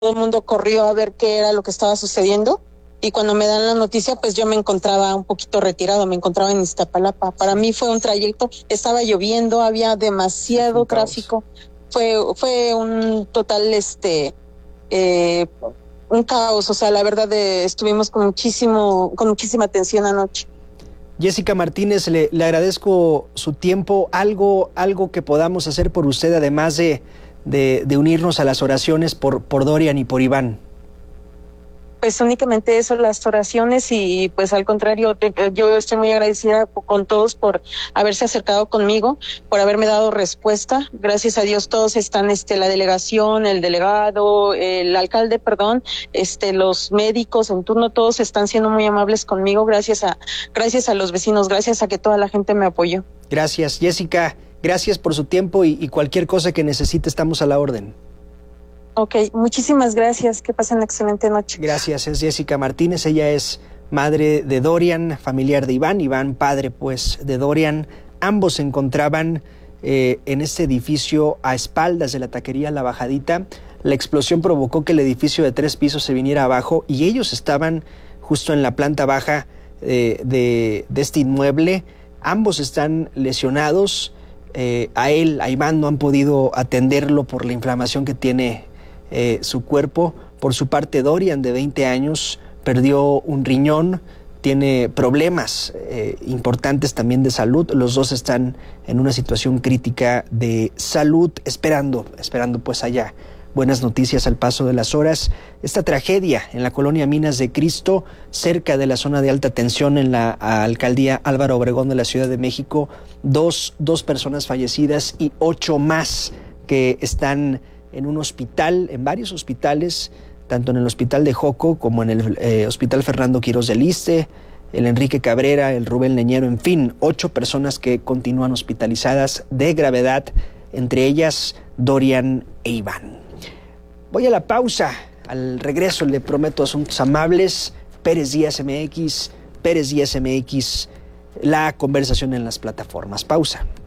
el mundo corrió a ver qué era lo que estaba sucediendo. Y cuando me dan la noticia, pues yo me encontraba un poquito retirado, me encontraba en Iztapalapa. Para mí fue un trayecto, estaba lloviendo, había demasiado tráfico. Fue un total, un caos. O sea, la verdad, estuvimos con muchísima tensión anoche. Jessica Martínez, le agradezco su tiempo. Algo que podamos hacer por usted, además de unirnos a las oraciones por Dorian y por Iván. Pues únicamente eso, las oraciones, y pues al contrario, yo estoy muy agradecida con todos por haberse acercado conmigo, por haberme dado respuesta. Gracias a Dios todos están, la delegación, el delegado, el alcalde, perdón, los médicos en turno, todos están siendo muy amables conmigo, gracias a los vecinos, gracias a que toda la gente me apoyó. Gracias, Jessica, gracias por su tiempo y cualquier cosa que necesite estamos a la orden. Ok, muchísimas gracias, que pasen una excelente noche. Gracias, es Jessica Martínez, ella es madre de Dorian, familiar de Iván, padre pues de Dorian. Ambos se encontraban en este edificio a espaldas de la taquería La Bajadita. La explosión provocó que el edificio de 3 pisos se viniera abajo y ellos estaban justo en la planta baja de este inmueble. Ambos están lesionados. A Iván no han podido atenderlo por la inflamación que tiene su cuerpo. Por su parte, Dorian, de 20 años, perdió un riñón, tiene problemas importantes también de salud. Los dos están en una situación crítica de salud, esperando pues haya buenas noticias al paso de las horas. Esta tragedia en la colonia Minas de Cristo, cerca de la zona de alta tensión en la alcaldía Álvaro Obregón de la Ciudad de México, dos personas fallecidas y 8 más que están en un hospital, en varios hospitales, tanto en el hospital de Joco como en el hospital Fernando Quirós del Iste, el Enrique Cabrera, el Rubén Leñero, en fin, 8 personas que continúan hospitalizadas de gravedad, entre ellas Dorian e Iván. Voy a la pausa, al regreso le prometo asuntos amables. Pérez Díaz MX, la conversación en las plataformas. Pausa.